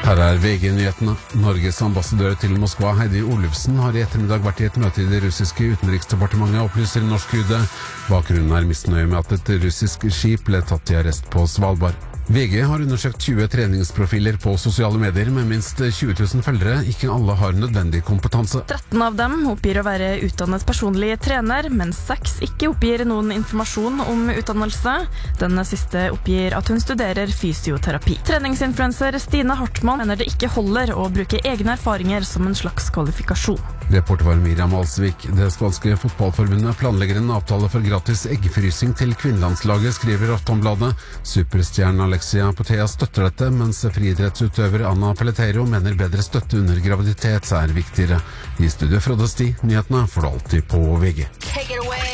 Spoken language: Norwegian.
Her VG-nyhetene. Norges ambassadør til Moskva, Heidi Olufsen, har i ettermiddag vært i et møte i det russiske utenriksdepartementet, opplyser norsk UD. Bakgrunnen misnøye med at et russisk skip ble tatt i arrest på Svalbard. VG har undersøkt 20 treningsprofiler på sosiale medier med minst 20 000 følgere. Ikke alle har nødvendig kompetanse. 13 av dem oppgir å være utdannet personlig trener, mens 6 ikke oppgir noen informasjon om utdannelse. Den siste oppgir at hun studerer fysioterapi. Treningsinfluencer Stine Hartmann mener det ikke holder å bruke egne erfaringer som en slags kvalifikasjon. Reporter var Miriam Alsvik. Det spanske fotballforbundet planlegger en avtale for gratis eggfrysing til kvinnelandslaget, skriver Aftonbladet. Superstjernen Alexia Putea støtter dette, mens friidrettsutøver Anna Pelletiero mener bedre støtte under graviditet er viktigere. I studio Frode Sti, nyhetene får du alltid på VG.